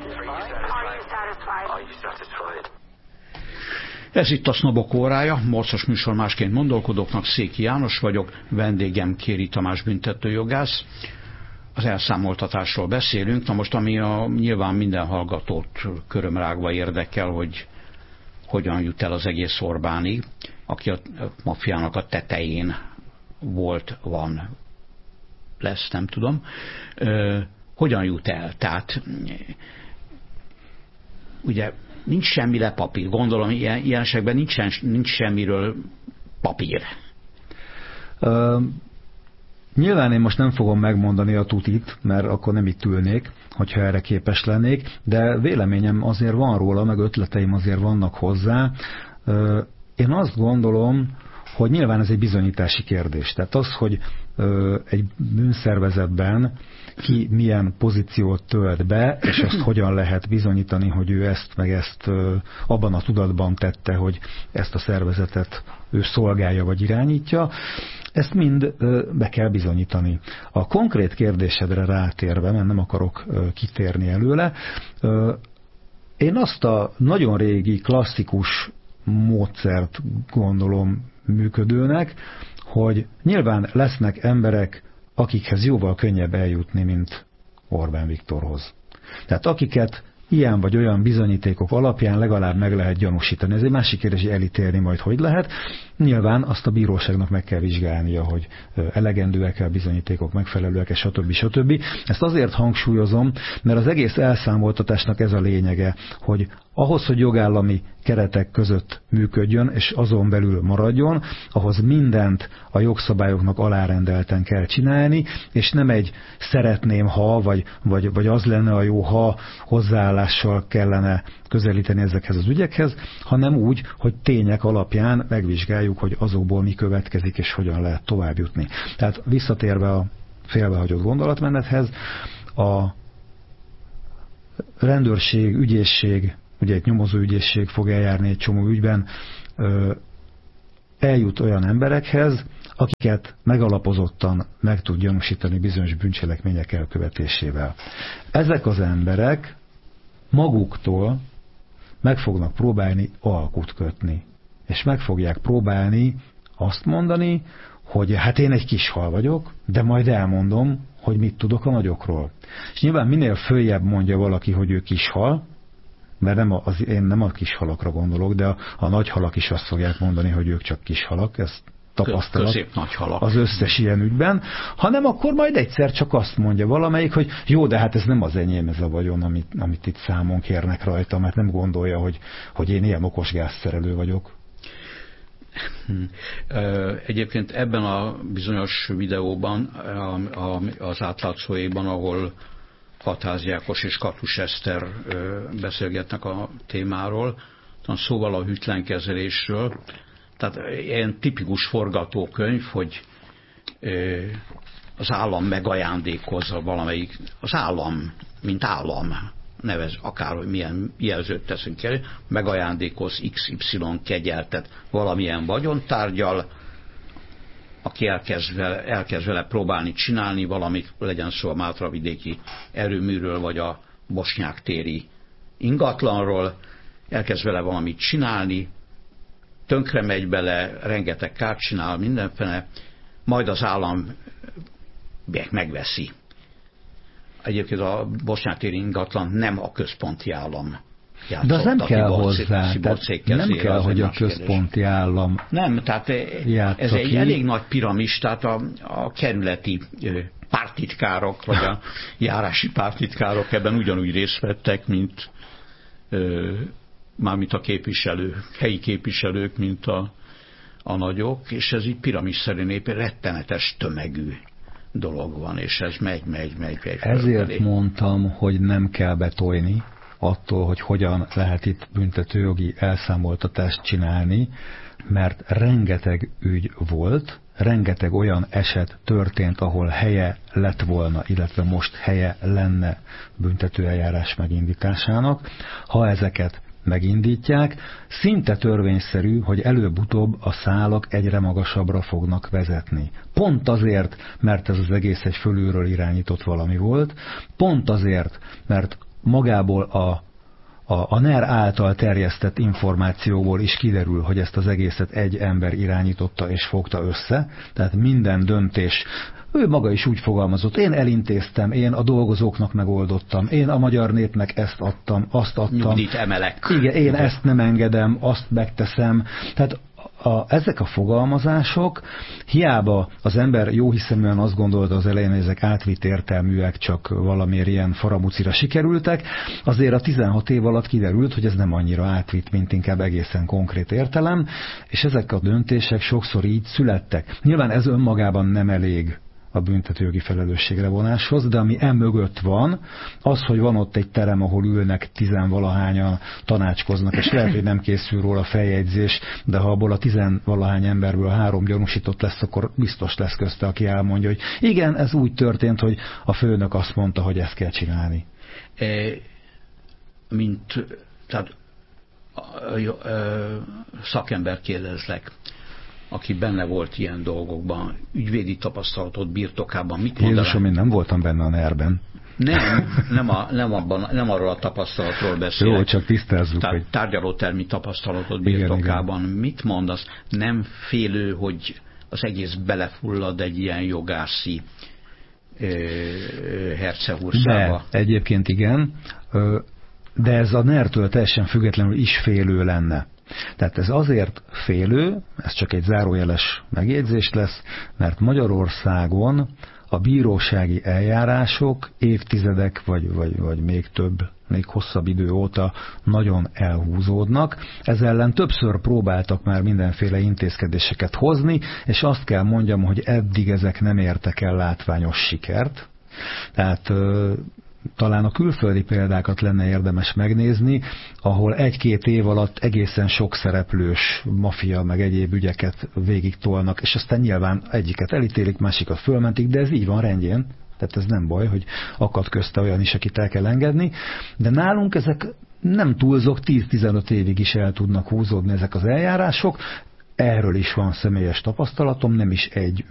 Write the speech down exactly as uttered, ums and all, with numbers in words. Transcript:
Ez itt a Sznobok órája, morcos műsor másként gondolkodóknak, Széki János vagyok, vendégem Kéri Tamás büntetőjogász. Az elszámoltatásról beszélünk, na most ami a, nyilván minden hallgatót körömrágva érdekel, hogy hogyan jut el az egész Orbánig, aki a maffiának a tetején volt, van, lesz, nem tudom. Ö, hogyan jut el? Tehát ugye nincs semmi le papír. Gondolom, ilyen, ilyen esetben nincs, nincs semmiről papír. Uh, nyilván én most nem fogom megmondani a tutit, mert akkor nem itt ülnék, hogyha erre képes lennék, de véleményem azért van róla, meg ötleteim azért vannak hozzá. Uh, én azt gondolom, hogy nyilván ez egy bizonyítási kérdés. Tehát az, hogy uh, egy bűnszervezetben ki milyen pozíciót tölt be, és azt hogyan lehet bizonyítani, hogy ő ezt meg ezt abban a tudatban tette, hogy ezt a szervezetet ő szolgálja vagy irányítja, ezt mind be kell bizonyítani. A konkrét kérdésedre rátérve, mert nem akarok kitérni előle, én azt a nagyon régi, klasszikus módszert gondolom működőnek, hogy nyilván lesznek emberek, akikhez jóval könnyebb eljutni, mint Orbán Viktorhoz. Tehát akiket ilyen vagy olyan bizonyítékok alapján legalább meg lehet gyanúsítani. Ez egy másik kérdés, hogy elítélni majd hogy lehet. Nyilván azt a bíróságnak meg kell vizsgálnia, hogy elegendőek-e a bizonyítékok, megfelelőek-e, stb. stb. Ezt azért hangsúlyozom, mert az egész elszámoltatásnak ez a lényege, hogy ahhoz, hogy jogállami keretek között működjön, és azon belül maradjon, ahhoz mindent a jogszabályoknak alárendelten kell csinálni, és nem egy szeretném, ha, vagy, vagy, vagy az lenne a jó, ha hozzáállással kellene közelíteni ezekhez az ügyekhez, hanem úgy, hogy tények alapján megvizsgáljuk, hogy azokból mi következik, és hogyan lehet tovább jutni. Tehát visszatérve a félbehagyott gondolatmenethez, a rendőrség, ügyészség, ugye egy nyomozó ügyészség fog eljárni egy csomó ügyben, eljut olyan emberekhez, akiket megalapozottan meg tud gyanúsítani bizonyos bűncselekmények elkövetésével. Ezek az emberek maguktól meg fognak próbálni alkut kötni. És meg fogják próbálni azt mondani, hogy hát én egy kis hal vagyok, de majd elmondom, hogy mit tudok a nagyokról. És nyilván minél följebb mondja valaki, hogy ő kis hal, mert nem az, én nem a kis halakra gondolok, de a, a nagy halak is azt fogják mondani, hogy ők csak kis halak, ez tapasztalat az összes ilyen ügyben, hanem akkor majd egyszer csak azt mondja valamelyik, hogy jó, de hát ez nem az enyém, ez a vagyon, amit, amit itt számon kérnek rajta, mert nem gondolja, hogy, hogy én ilyen okos gázszerelő vagyok. Egyébként ebben a bizonyos videóban, az átlátszóéban, ahol Hatházi Ákos és Katus Eszter beszélgetnek a témáról, szóval a hűtlenkezelésről. Tehát ilyen tipikus forgatókönyv, hogy az állam megajándékozza valamelyik, az állam, mint állam, nevez, akár milyen jelzőt teszünk el, megajándékoz iksz ipszilon kegyeltet valamilyen vagyontárgyal, aki elkezd vele, elkezd vele próbálni csinálni valamit, legyen szó a mátravidéki erőműről, vagy a bosnyák téri ingatlanról, elkezd vele valamit csinálni, tönkre megy bele, rengeteg kárt csinál, mindenfene, majd az állam megveszi. Egyébként a bosnyák téri ingatlan nem a központi állam játszott. De az nem kell hozzá, nem kell, hogy a központi kérdés. Állam Nem, tehát ez egy ki. Elég nagy piramis, tehát a, a kerületi pártitkárok, vagy a járási pártitkárok ebben ugyanúgy részt vettek, mint mármint a képviselők, helyi képviselők, mint a, a nagyok, és ez így piramisszerű nép, rettenetes tömegű dolog van, és ez megy, megy, megy. megy Ezért felé. Mondtam, hogy nem kell betolni attól, hogy hogyan lehet itt büntetőjogi elszámoltatást csinálni, mert rengeteg ügy volt, rengeteg olyan eset történt, ahol helye lett volna, illetve most helye lenne büntetőeljárás megindításának. Ha ezeket megindítják, szinte törvényszerű, hogy előbb-utóbb a szálak egyre magasabbra fognak vezetni. Pont azért, mert ez az egész egy fölülről irányított valami volt, pont azért, mert magából a A, a NER által terjesztett információból is kiderül, hogy ezt az egészet egy ember irányította és fogta össze, tehát minden döntés, ő maga is úgy fogalmazott, én elintéztem, én a dolgozóknak megoldottam, én a magyar népnek ezt adtam, azt adtam. Nyugdíjt emelek. Igen, én ezt nem engedem, azt megteszem. Tehát A, ezek a fogalmazások, hiába az ember jóhiszeműen azt gondolta az elején, hogy ezek átvitt értelműek, csak valamiért ilyen faramucira sikerültek, azért a tizenhat év alatt kiderült, hogy ez nem annyira átvitt, mint inkább egészen konkrét értelem, és ezek a döntések sokszor így születtek. Nyilván ez önmagában nem elég a büntetőjogi felelősségre vonáshoz, de ami emögött van, az, hogy van ott egy terem, ahol ülnek tizenvalahányan, tanácskoznak, és lehet, hogy nem készül róla feljegyzés, de ha abból a tizenvalahány emberből három gyanúsított lesz, akkor biztos lesz közte, aki elmondja, hogy igen, ez úgy történt, hogy a főnök azt mondta, hogy ezt kell csinálni. E, mint tehát, szakember kérdezlek, aki benne volt ilyen dolgokban, ügyvédi tapasztalatot birtokában, mit mondaná? Jézusom, én nem voltam benne a nerben. Nem, nem, a, nem, abban, nem arról a tapasztalatról beszélek. Jó, csak tisztázzuk. Tehát hogy... tárgyalótermi tapasztalatot birtokában. Igen, igen. Mit mondasz? Nem félő, hogy az egész belefullad egy ilyen jogászi hercehurszába? De, egyébként igen, de ez a nertől teljesen függetlenül is félő lenne. Tehát ez azért félő, ez csak egy zárójeles megjegyzés lesz, mert Magyarországon a bírósági eljárások évtizedek, vagy, vagy, vagy még több, még hosszabb idő óta nagyon elhúzódnak. Ez ellen többször próbáltak már mindenféle intézkedéseket hozni, és azt kell mondjam, hogy eddig ezek nem értek el látványos sikert. Tehát talán a külföldi példákat lenne érdemes megnézni, ahol egy-két év alatt egészen sok szereplős mafia meg egyéb ügyeket végig tolnak, és aztán nyilván egyiket elítélik, másikat fölmentik, de ez így van rendjén, tehát ez nem baj, hogy akad közte olyan is, akit el kell engedni, de nálunk ezek nem túlzok, tíz-tizenöt évig is el tudnak húzódni ezek az eljárások. Erről is van személyes tapasztalatom, nem is egy